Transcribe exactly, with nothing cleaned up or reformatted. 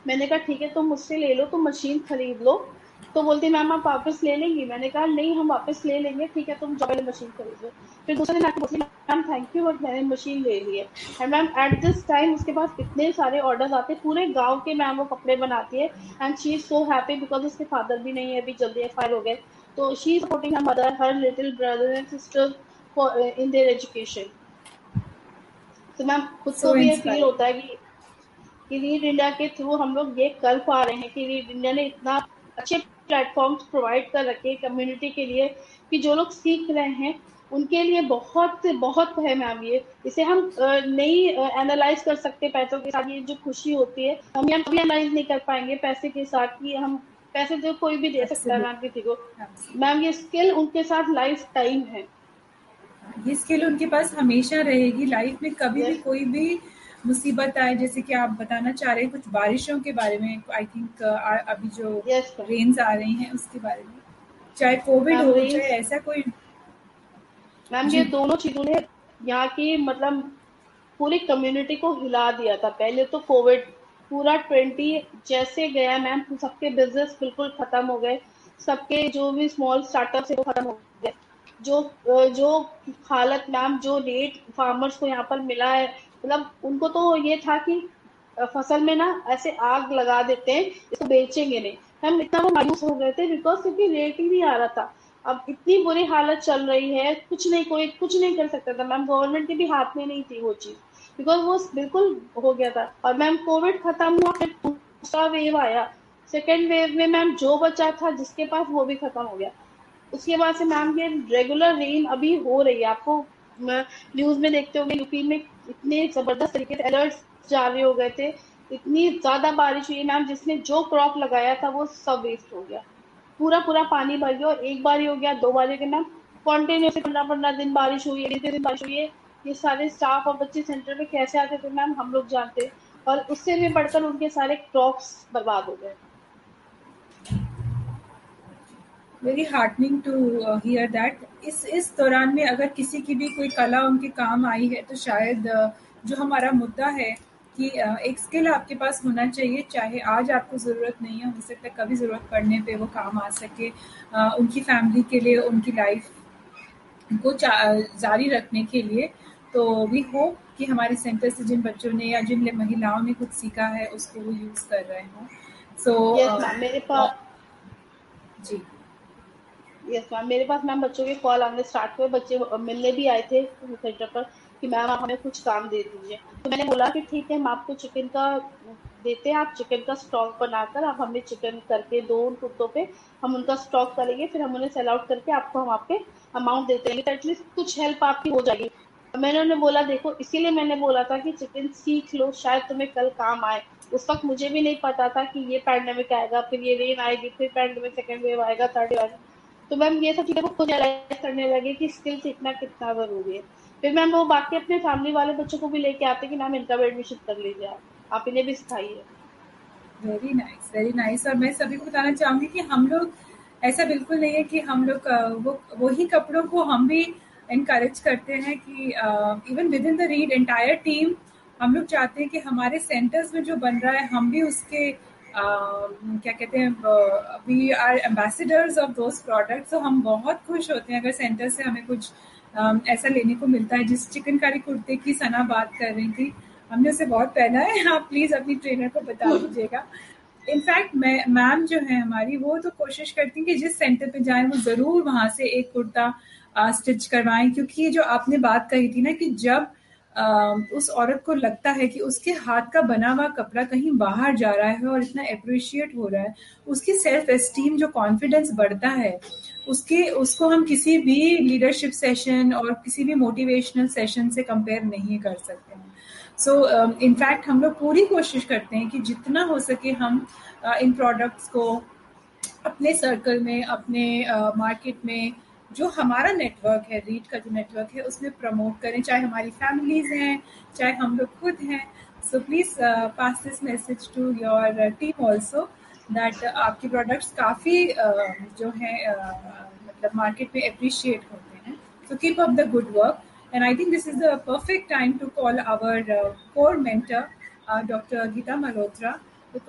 मैंने कहा ठीक है तुम मुझसे ले लो, तुम मशीन खरीद लो। तो बोलती मैम आप वापस ले लेंगी? मैंने कहा नहीं हम वापस ले लेंगे, ठीक है तुम जाओ पहले मशीन खरीद लो। फिर दूसरे दिन आके बोलती मैम थैंक यू बट मैंने मशीन ले ली है। And ma'am at this time उसके पास इतने सारे ऑर्डर्स आते हैं, पूरे गांव के मैम वो कपड़े बनाती है। And she is so happy because उसके फादर भी नहीं है, अभी जल्दी एक्सपायर हो गए। तो she is supporting her mother, her little brother and sister for in their education. तो मैम खुद को सो भी ये फील इंस्पायरिंग। होता है कि कि लीड इंडिया के थ्रू हम लोग ये कर पा रहे हैं, कि लीड इंडिया ने इतना अच्छे प्लेटफॉर्म्स प्रोवाइड कर रखे कम्युनिटी के लिए, कि जो लोग सीख रहे हैं उनके लिए बहुत बहुत है मैम। ये इसे हम अ, नहीं एनालाइज कर सकते पैसों के साथ। ये जो खुशी होती है हम ये कभी एनालाइज नहीं कर पाएंगे पैसे के साथ, कि हम पैसे जो कोई भी दे सकता है मैम किसी को। Absolutely, ma'am absolutely. ये स्किल उनके साथ लाइफ टाइम है। ये स्किल उनके पास हमेशा रहेगी लाइफ में, कभी भी यस कोई भी मुसीबत आए। जैसे कि आप बताना चाह रहे हैं कुछ बारिशों के बारे में, आई थिंक अभी जो यस रेन्स आ रही हैं उसके बारे में, चाहे कोविड मैम हो चाहे रेंज। ऐसा कोई। मैम ये जी। दोनों चीजों ने यहाँ की मतलब पूरी कम्युनिटी को हिला दिया था। पहले तो कोविड पूरा ट्वेंटी जैसे गया मैम, सबके बिजनेस बिल्कुल खत्म हो गए। सबके जो भी स्मॉल स्टार्टअप है वो खत्म हो गए। जो जो हालत मैम, जो रेट फार्मर्स को यहाँ पर मिला है, मतलब उनको तो ये था कि फसल में ना ऐसे आग लगा देते हैं, इसको बेचेंगे नहीं। हम इतना वो मायूस हो गए थे बिकॉज क्योंकि रेट ही नहीं आ रहा था। अब इतनी बुरी हालत चल रही है, कुछ नहीं, कोई कुछ नहीं कर सकता था मैम, गवर्नमेंट के भी हाथ में नहीं थी वो चीज, बिकॉज वो बिल्कुल हो गया था। और मैम कोविड खत्म हुआ, फिर दूसरा वेव आया। सेकेंड वेव में मैम जो बचा था जिसके पास वो भी खत्म हो गया। उसके बाद से मैम ये रेगुलर रेन अभी हो रही है, आपको न्यूज में देखते होंगे यूपी में इतने जबरदस्त तरीके से अलर्ट जारी हो गए थे। इतनी ज्यादा बारिश हुई है मैम, जिसने जो क्रॉप लगाया था वो सब वेस्ट हो गया। पूरा पूरा पानी भर गया, और एक बार ही हो गया, दो बार हो गया मैम, कॉन्टिन्यूसली पंद्रह पंद्रह दिन बारिश हुई है, दिन बारिश हुई है। ये सारे स्टाफ और बच्चे सेंटर पे कैसे आते थे मैम हम लोग जानते हैं। और उससे भी बढ़कर उनके सारे क्रॉप्स बर्बाद हो गए। Very heartening to here that. इस इस दौरान में अगर किसी की भी कोई कला उनके काम आई है तो शायद uh, जो हमारा मुद्दा है कि uh, एक स्किल आपके पास होना चाहिए, चाहे आज आपको ज़रूरत नहीं है, हो सकता है कभी ज़रूरत पड़ने पे वो काम आ सके uh, उनकी फैमिली के लिए, उनकी लाइफ को जारी रखने के लिए। तो वी होप कि हमारे सेंटर से जिन बच्चों ने या जिन महिलाओं ने कुछ सीखा है उसको वो यूज़ कर रहे हों। सो यस मैम मेरे पास जी। यस मैम मेरे पास मैम बच्चों के कॉल आने स्टार्ट हुए, बच्चे मिलने भी आए थे सेंटर पर कि मैम आप हमें कुछ काम दे दीजिए। तो मैंने बोला कि ठीक है हम आपको चिकन का देते हैं, आप चिकन का स्टॉक बनाकर आप हमें चिकन करके दो उन कुत्तों पे, हम उनका स्टॉक करेंगे, फिर हम उन्हें सेल आउट करके आपको हम आपके अमाउंट देते हैं, तो एटलीस्ट कुछ हेल्प आपकी हो जाएगी। मैंने उन्हें बोला देखो इसीलिए मैंने बोला था कि चिकन सीख लो, शायद तुम्हें कल काम आए। उस वक्त मुझे भी नहीं पता था कि ये पैंडेमिक आएगा, फिर ये रेन आएगी, फिर पैंडेमिक सेकेंड वेव आएगा, थर्ड वेव आएगा। तो मैम ये सब चीजें वो खुद रियलाइज करने लगे कि स्किल सीखना कितना जरूरी है। फिर मैम वो बाकी अपने फैमिली वाले बच्चों को भी लेके आते कि मैम इनका भी एडमिशन कर लीजिए, आप आप इन्हें भी सिखाइए। Very nice, very nice. और मैं सभी को बताना चाहूंगी कि हम लोग ऐसा बिल्कुल नहीं है कि हम लोग अ, वो वही कपड़ों को हम भी इनकरेज करते हैं कि even with in the read entire team हम लोग चाहते हैं कि हमारे सेंटर्स में जो बन रहा है हम भी उसके uh, क्या कहते हैं, we are ambassadors of those products. तो हम बहुत खुश होते हैं अगर सेंटर से हमें कुछ um, ऐसा लेने को मिलता है। जिस चिकनकारी कुर्ते की सना बात कर रही थी, हमने उसे बहुत पहना है। आप प्लीज अपनी ट्रेनर को बता दीजिएगा। इनफैक्ट मैं मैम जो है हमारी वो तो कोशिश करती हैं कि जिस सेंटर पे जाएं वो जरूर वहां से एक कुर्ता स्टिच करवाएं, क्योंकि ये जो आपने बात कही थी ना कि जब आ, उस औरत को लगता है कि उसके हाथ का बना हुआ कपड़ा कहीं बाहर जा रहा है और इतना अप्रिशिएट हो रहा है, उसकी सेल्फ एस्टीम, जो कॉन्फिडेंस बढ़ता है, उसके उसको हम किसी भी लीडरशिप सेशन और किसी भी मोटिवेशनल सेशन से कंपेयर नहीं कर सकते हैं। सो इनफैक्ट हम लोग पूरी कोशिश करते हैं कि जितना हो सके हम uh, इन प्रोडक्ट्स को अपने सर्कल में, अपने मार्केट uh, में जो हमारा नेटवर्क है, रीड का जो नेटवर्क है, उसमें प्रमोट करें, चाहे हमारी फैमिलीज हैं, चाहे हम लोग खुद हैं। So please pass this message to your team also that आपके प्रोडक्ट्स काफ़ी uh, जो है uh, मतलब मार्केट में अप्रिशिएट होते हैं। So keep up the good work. And I think this is the perfect time to call our uh, core mentor, uh, Doctor Geeta Malhotra,